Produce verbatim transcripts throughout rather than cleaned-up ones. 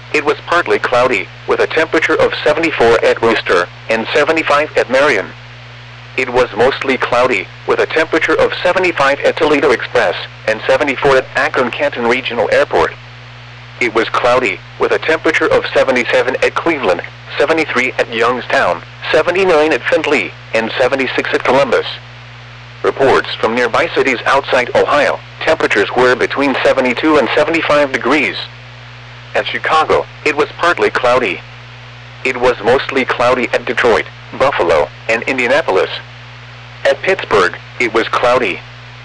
it was partly cloudy, with a temperature of seventy-four at Worcester and seventy-five at Marion. It was mostly cloudy, with a temperature of seventy-five at Toledo Express and seventy-four at Akron-Canton Regional Airport. It was cloudy, with a temperature of seventy-seven at Cleveland, seventy-three at Youngstown, seventy-nine at Findlay, and seventy-six at Columbus. Reports from nearby cities outside Ohio, temperatures were between seventy-two and seventy-five degrees. At Chicago, it was partly cloudy. It was mostly cloudy at Detroit, Buffalo, and Indianapolis. At Pittsburgh, it was cloudy.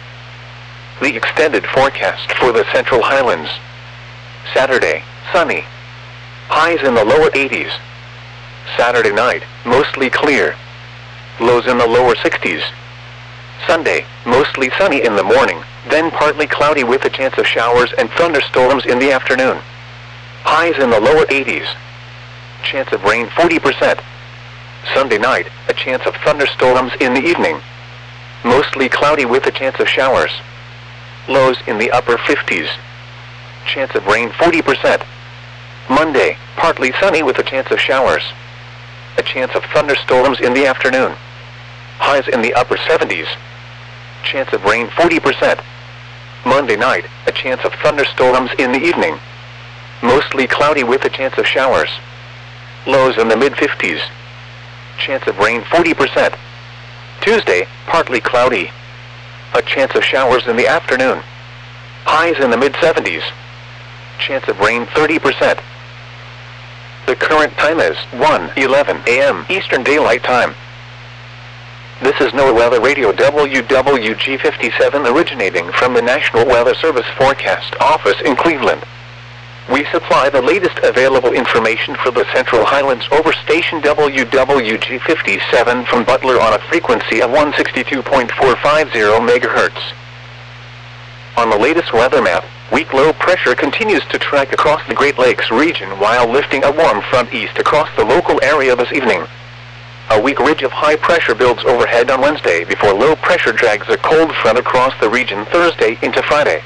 The extended forecast for the Central Highlands. Saturday, sunny. Highs in the lower eighties. Saturday night, mostly clear. Lows in the lower sixties. Sunday, mostly sunny in the morning, then partly cloudy with a chance of showers and thunderstorms in the afternoon. Highs in the lower eighties. Chance of rain forty percent. Sunday night, a chance of thunderstorms in the evening. Mostly cloudy with a chance of showers. Lows in the upper fifties. Chance of rain forty percent. Monday, partly sunny with a chance of showers. A chance of thunderstorms in the afternoon. Highs in the upper seventies. Chance of rain forty percent. Monday night, a chance of thunderstorms in the evening. Mostly cloudy with a chance of showers. Lows in the mid fifties. Chance of rain forty percent. Tuesday, partly cloudy. A chance of showers in the afternoon. Highs in the mid seventies. Chance of rain thirty percent. The current time is one eleven a m Eastern Daylight Time. This is NOAA Weather Radio W W G fifty-seven originating from the National Weather Service Forecast Office in Cleveland. We supply the latest available information for the Central Highlands over station W W G fifty-seven from Butler on a frequency of one sixty-two point four five zero megahertz. On the latest weather map, weak low pressure continues to track across the Great Lakes region while lifting a warm front east across the local area this evening. A weak ridge of high pressure builds overhead on Wednesday before low pressure drags a cold front across the region Thursday into Friday.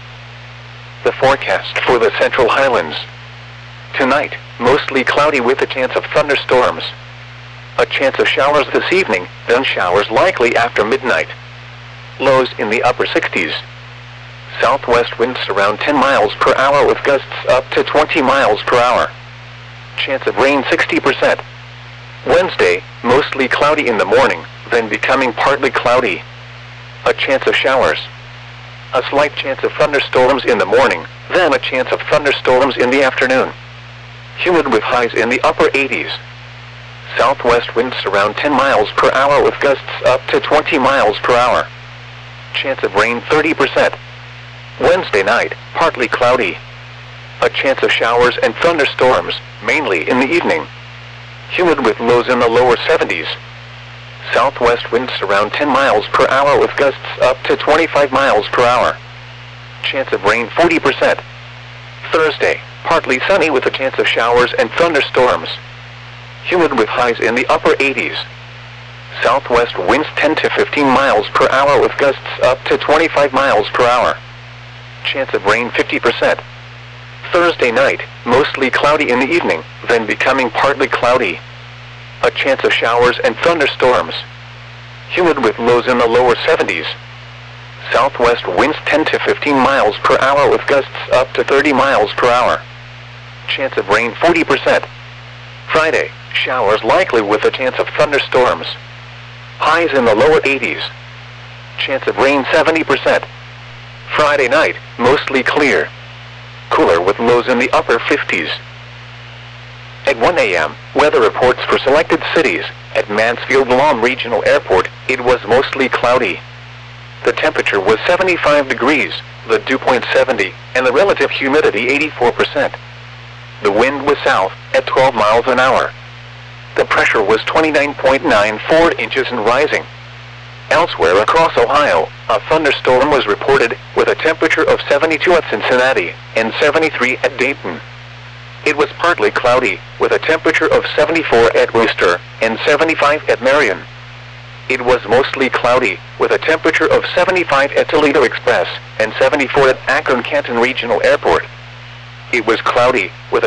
The forecast for the Central Highlands. Tonight, mostly cloudy with a chance of thunderstorms. A chance of showers this evening, then showers likely after midnight. Lows in the upper sixties. Southwest winds around ten miles per hour with gusts up to twenty miles per hour. Chance of rain sixty percent. Wednesday, mostly cloudy in the morning, then becoming partly cloudy. A chance of showers. A slight chance of thunderstorms in the morning, then a chance of thunderstorms in the afternoon. Humid with highs in the upper eighties. Southwest winds around ten miles per hour with gusts up to twenty miles per hour. Chance of rain thirty percent. Wednesday night, partly cloudy. A chance of showers and thunderstorms, mainly in the evening. Humid with lows in the lower seventies. Southwest winds around ten miles per hour with gusts up to twenty-five miles per hour. Chance of rain forty percent. Thursday, partly sunny with a chance of showers and thunderstorms. Humid with highs in the upper eighties. Southwest winds ten to fifteen miles per hour with gusts up to twenty-five miles per hour. Chance of rain fifty percent. Thursday night, mostly cloudy in the evening, then becoming partly cloudy. A chance of showers and thunderstorms. Humid with lows in the lower seventies. Southwest winds ten to fifteen miles per hour with gusts up to thirty miles per hour. Chance of rain forty percent. Friday, showers likely with a chance of thunderstorms. Highs in the lower eighties. Chance of rain seventy percent. Friday night, mostly clear. Cooler with lows in the upper fifties. At one a m, weather reports for selected cities. At Mansfield-Lom Regional Airport, it was mostly cloudy. The temperature was seventy-five degrees, the dew point seventy, and the relative humidity eighty-four percent. The wind was south, at twelve miles an hour. The pressure was twenty-nine point nine four inches and rising. Elsewhere across Ohio, a thunderstorm was reported, with a temperature of seventy-two at Cincinnati, and seventy-three at Dayton. It was partly cloudy, with a temperature of seventy-four at Worcester, and seventy-five at Marion. It was mostly cloudy, with a temperature of seventy-five at Toledo Express, and seventy-four at Akron-Canton Regional Airport. It was cloudy, with a